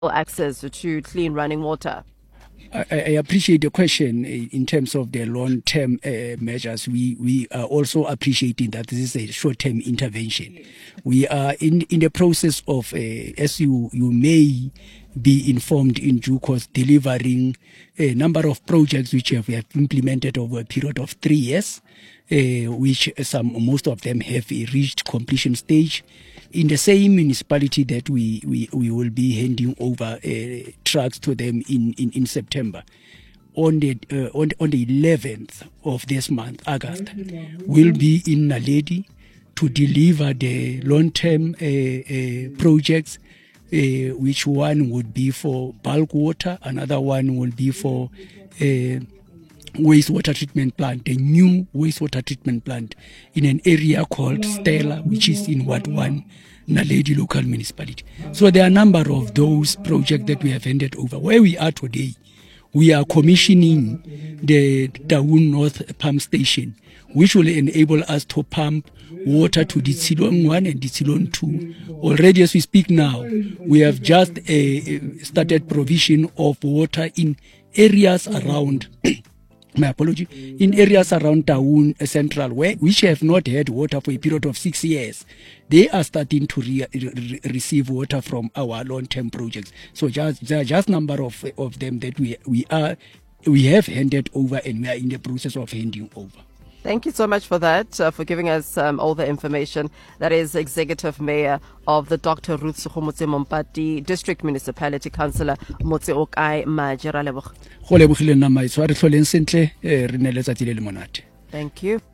access to clean running water? I appreciate the question in terms of the long-term measures. We are also appreciating that this is a short-term intervention. We are in the process of, as you may be informed in due course, delivering a number of projects which we have implemented over a period of 3 years, which most of them have reached completion stage. In the same municipality that we will be handing over trucks to them in September. On the 11th of this month, August, we'll be in Naledi to deliver the long-term projects, which one would be for bulk water, another one will be for wastewater treatment plant, a new wastewater treatment plant in an area called Stella, which is in Ward 1, Naledi local municipality. So there are a number of those projects that we have handed over. Where we are today, we are commissioning the Taung North Pump Station, which will enable us to pump water to Ditsilong 1 and Ditsilong 2. Already as we speak now, we have just started provision of water in areas around my apology, in areas around Taung Central, which have not had water for a period of 6 years. They are starting to receive water from our long-term projects. So there are just number of them that we have handed over, and we are in the process of handing over. Thank you so much for that, for giving us all the information. That is Executive Mayor of the Dr. Ruth Sekgomotse Mompati District Municipality Councillor Motseokae Majeraleboge. Thank you.